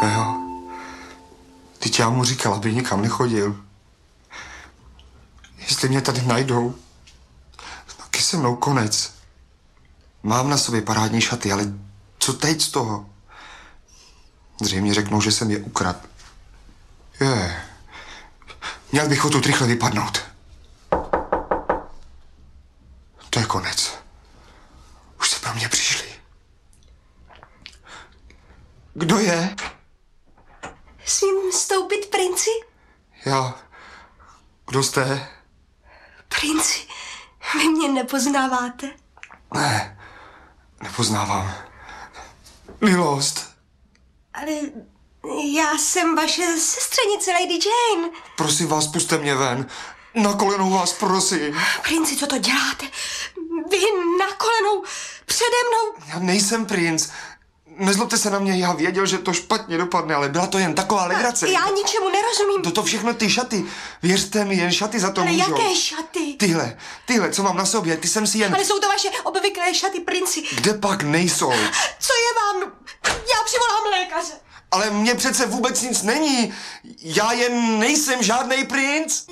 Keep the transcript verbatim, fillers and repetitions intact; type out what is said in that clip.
No jo. Teď já mu říkal, aby nikam nechodil. Jestli mě tady najdou, taky se mnou konec. Mám na sobě parádní šaty, ale co teď z toho? Zřejmě řeknou, že jsem je ukradl. Je. Měl bych odtud rychle vypadnout. To je konec. Už se pro mě přišli. Kdo je? Smím vstoupit, princi? Já. Kdo jste? Princi, vy mě nepoznáváte? Ne, nepoznávám. Milost. Ale já jsem vaše sestřenice, Lady Jane. Prosím vás, puste mě ven. Na kolenou vás prosím. Princi, co to děláte? Vy na kolenou přede mnou. Já nejsem princ. Nezlobte se na mě, já věděl, že to špatně dopadne, ale byla to jen taková legrace. Já ničemu nerozumím. Toto všechno ty šaty. Věřte mi, jen šaty za to Ale můžou. jaké šaty? Tyhle, tyhle, co mám na sobě, ty jsem si jen... Ale jsou to vaše obvyklé šaty, princi. Kde pak nejsou? Co je vám? Já přivolám lékaře. Ale mně přece vůbec nic není. Já jen nejsem žádnej princ.